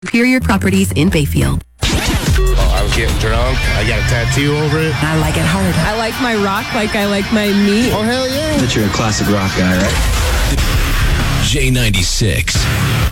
Superior Properties in Bayfield. Oh, I was getting drunk. I got a tattoo over it. I like it hard. I like my rock like I like my meat. Oh, hell yeah. That you're a classic rock guy, right? J96.